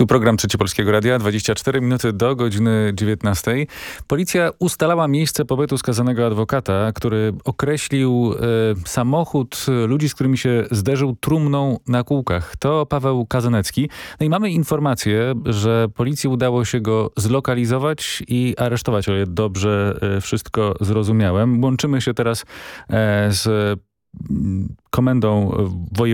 Tu program Trzeci Polskiego Radia, 24 minuty do godziny 19. Policja ustalała miejsce pobytu skazanego adwokata, który określił samochód ludzi, z którymi się zderzył, trumną na kółkach. To Paweł Kazanecki. No i mamy informację, że policji udało się go zlokalizować i aresztować, o ile dobrze wszystko zrozumiałem. Łączymy się teraz z komendą wojewódzką